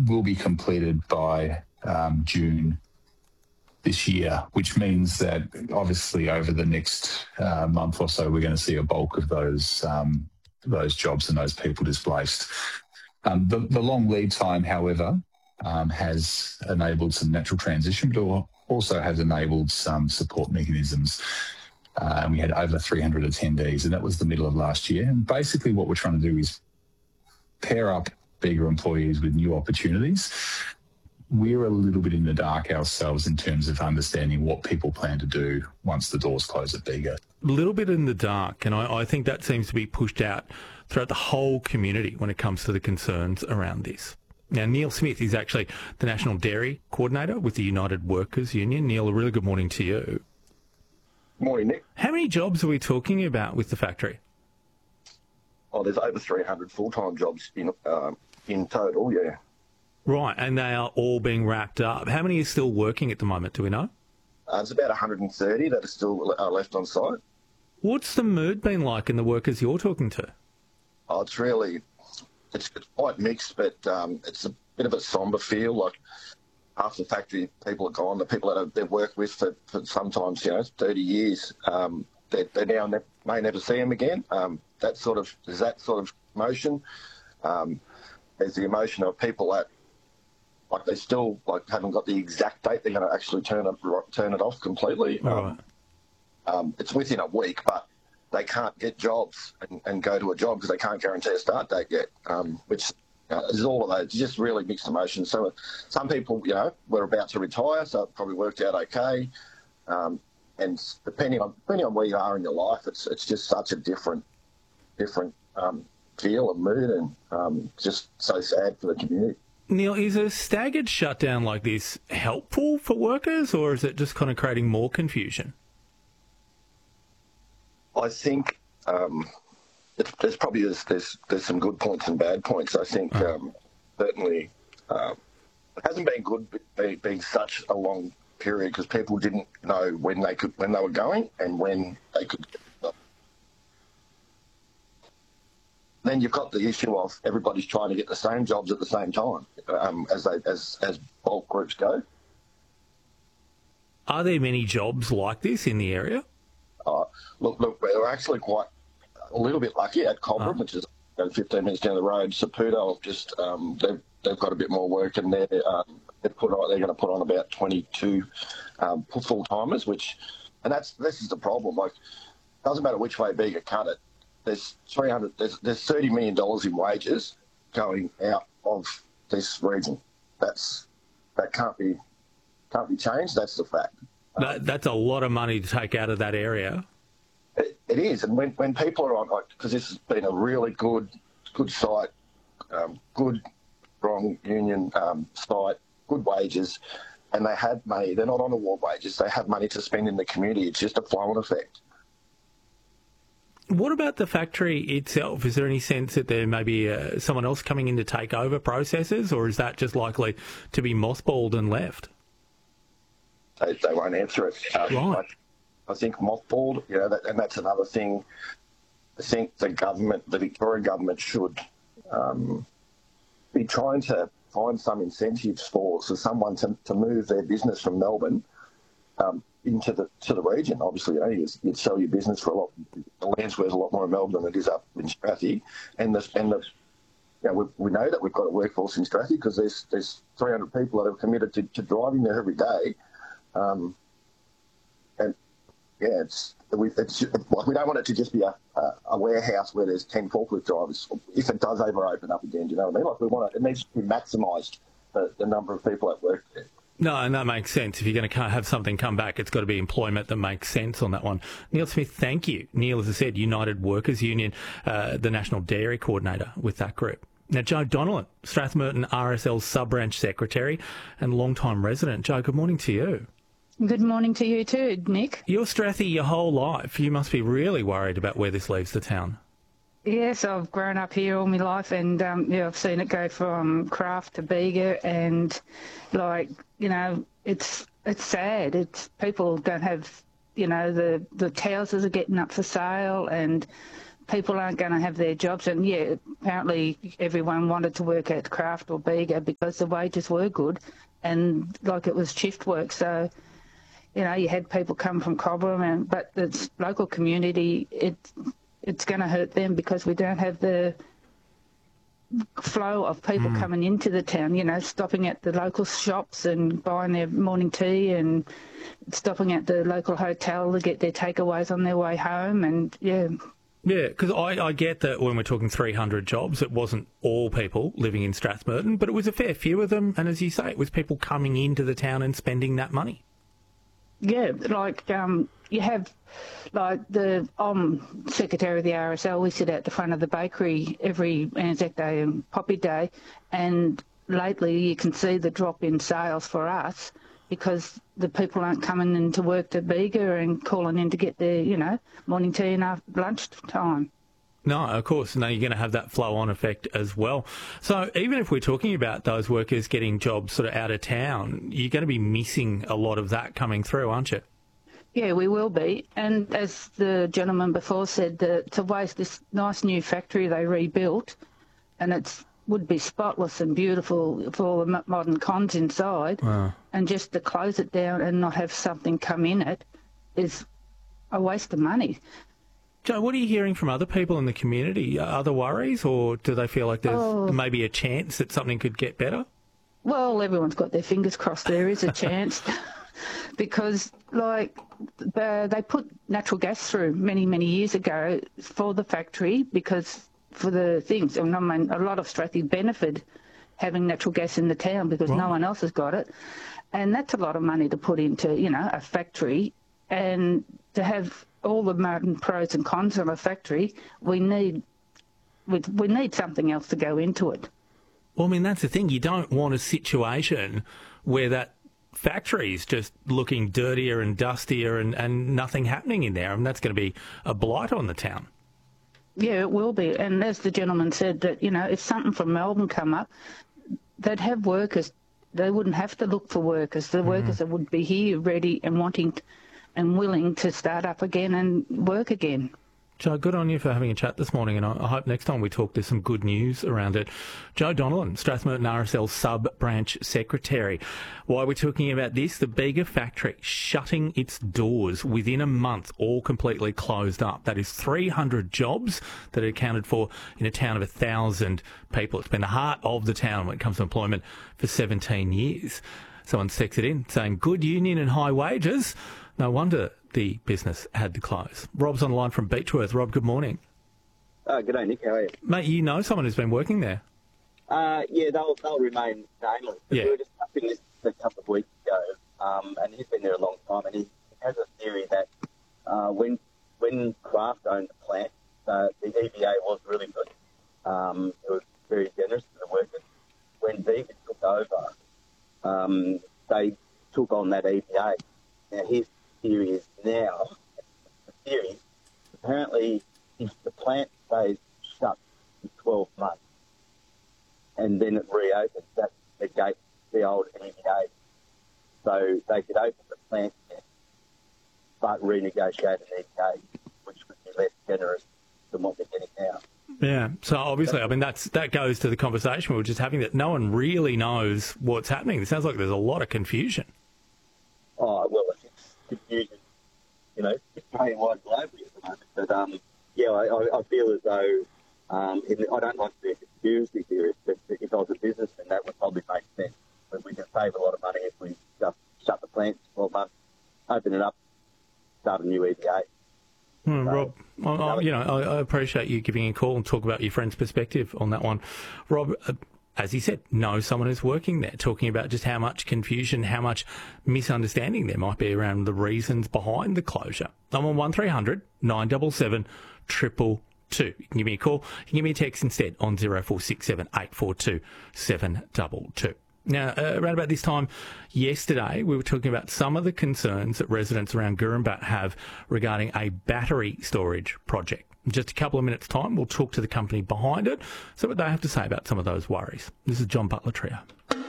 will be completed by June this year, which means that obviously over the next month or so, we're going to see a bulk of those jobs and those people displaced. The long lead time, however, has enabled some natural transition, but also has enabled some support mechanisms. We had over 300 attendees, and that was the middle of last year. And basically what we're trying to do is pair up Bega employees with new opportunities. We're a little bit in the dark ourselves in terms of understanding what people plan to do once the doors close at Bega. A little bit in the dark, and I think that seems to be pushed out throughout the whole community when it comes to the concerns around this. Now, Neil Smith is actually the National Dairy Coordinator with the United Workers Union. Neil, a really good morning to you. Morning, Nick. How many jobs are we talking about with the factory? Oh, there's over 300 full-time jobs in total, yeah. Right, and they are all being wrapped up. How many are still working at the moment, do we know? It's about 130 that are still left on site. What's the mood been like in the workers you're talking to? Oh, it's quite mixed, but it's a bit of a sombre feel. Like half the factory people are gone. The people that they've worked with for sometimes 30 years, they now may never see them again. There's that sort of emotion. There's the emotion of people that they still haven't got the exact date they're going to actually turn it off completely. Right. It's within a week, but they can't get jobs and go to a job because they can't guarantee a start date yet, which is all of those, just really mixed emotions. So some people, were about to retire, so it probably worked out okay. And depending on where you are in your life, it's just such a different feel and mood, and just so sad for the community. Neil, is a staggered shutdown like this helpful for workers, or is it just kind of creating more confusion? I think there's probably there's some good points and bad points. I think certainly it hasn't been good being such a long period because people didn't know when they were going and when they could. Then you've got the issue of everybody's trying to get the same jobs at the same time as bulk groups go. Are there many jobs like this in the area? Look, we're actually quite a little bit lucky at Cobram, which is 15 minutes down the road. Saputo have just they've got a bit more work, and they're going to put on about 22 full timers, this is the problem. Like, it doesn't matter which way Bega cut it. There's $30 million in wages going out of this region. That can't be changed. That's the fact. That's a lot of money to take out of that area. It is, and when people are on, because this has been a really good site, good, strong union site, good wages, and they had money. They're not on award wages. They have money to spend in the community. It's just a flow-on effect. What about the factory itself? Is there any sense that there may be someone else coming in to take over processes, or is that just likely to be mothballed and left? They won't answer it. Right. I think mothballed, and that's another thing. I think the Victorian government should be trying to find some incentives for someone to move their business from Melbourne into the region. Obviously, you'd sell your business for a lot. The land's worth a lot more in Melbourne than it is up in Strathie, and we know that we've got a workforce in Strathie because there's 300 people that are committed to driving there every day. We don't want it to just be a warehouse where there's 10 forklift drivers. If it does ever open up again, do you know what I mean? It needs to be maximised, the number of people that work there. No, and that makes sense. If you're going to have something come back, it's got to be employment that makes sense on that one. Neil Smith, thank you. Neil, as I said, United Workers Union, the National Dairy Coordinator with that group. Now, Joe Donnellan, Strathmerton RSL Sub-Branch Secretary and long-time resident. Joe, good morning to you. Good morning to you too, Nick. You're Strathie your whole life. You must be really worried about where this leaves the town. Yes, I've grown up here all my life, and I've seen it go from Craft to Bega, and it's sad. It's people don't have, the houses are getting up for sale, and people aren't going to have their jobs. And, yeah, apparently everyone wanted to work at Kraft or Bega because the wages were good and, like, it was shift work. So, you know, you had people come from Cobram, but the local community, it's going to hurt them because we don't have the flow of people coming into the town, you know, stopping at the local shops and buying their morning tea and stopping at the local hotel to get their takeaways on their way home. And, yeah. Yeah, because I get that when we're talking 300 jobs, it wasn't all people living in Strathmerton, but it was a fair few of them. And as you say, it was people coming into the town and spending that money. Yeah, like you have, like I'm secretary of the RSL. We sit at the front of the bakery every Anzac Day and Poppy Day, and lately you can see the drop in sales for us because the people aren't coming in to work to Bega and calling in to get their, you know, morning tea and after lunch time. No, of course. No, you're going to have that flow-on effect as well. So even if we're talking about those workers getting jobs sort of out of town, you're going to be missing a lot of that coming through, aren't you? Yeah, we will be. And as the gentleman before said, to waste this nice new factory they rebuilt, and it would be spotless and beautiful with all the modern cons inside, and just to close it down and not have something come in it is a waste of money. Joe, what are you hearing from other people in the community? Other worries, or do they feel like there's maybe a chance that something could get better? Well, everyone's got their fingers crossed there is a chance because, like, they put natural gas through many, many years ago for the factory because for the things. And I mean, a lot of Strathie benefit having natural gas in the town because no one else has got it. And that's a lot of money to put into, you know, a factory, and to have all the modern pros and cons of a factory, we need something else to go into it. Well, I mean, that's the thing. You don't want a situation where that factory's just looking dirtier and dustier and nothing happening in there. I mean, that's going to be a blight on the town. Yeah, it will be. And as the gentleman said, that, you know, if something from Melbourne come up, they'd have workers. They wouldn't have to look for workers. The workers that would be here ready and wanting and willing to start up again and work again. Joe, good on you for having a chat this morning, and I hope next time we talk there's some good news around it. Joe Donnellan, Strathmerton RSL Sub-Branch Secretary. Why we're talking about this, the Bega factory shutting its doors within a month, all completely closed up. That is 300 jobs that are accounted for in a town of 1,000 people. It's been the heart of the town when it comes to employment for 17 years. Someone texted in saying, good union and high wages. No wonder the business had to close. Rob's on the line from Beechworth. Rob, good morning. G'day, Nick. How are you? Mate, you know someone who's been working there. Yeah, they'll remain nameless. Yeah. We were discussing this a couple of weeks ago, and he's been there a long time, and he has a theory that when Kraft owned the plant, the EBA was really good. It was very generous to the workers. When Bega took over, they took on that EBA. Now, his theory is apparently if the plant stays shut for 12 months and then it reopens, that negates the old EBA. So they could open the plant again, but renegotiate an EBA, which would be less generous than what they're getting now. Yeah, so obviously, I mean, that goes to the conversation we were just having, that no one really knows what's happening. It sounds like there's a lot of confusion. Oh, well, it's confusion, you know, it's very wide globally at the moment. But, yeah, I feel as though, I don't like to be a conspiracy theorist, but if I was a businessman, that would probably make sense. But we can save a lot of money if we just shut the plant for 12 months, open it up, start a new EBA. Rob, I appreciate you giving a call and talk about your friend's perspective on that one. Rob, as he said, know someone who's working there, talking about just how much confusion, how much misunderstanding there might be around the reasons behind the closure. I'm on 1300 977 222. You can give me a call. You can give me a text instead on 0467 842 722. Now, around about this time yesterday, we were talking about some of the concerns that residents around Gurumbat have regarding a battery storage project. In just a couple of minutes' time, we'll talk to the company behind it, see what they have to say about some of those worries. This is John Butler Trio.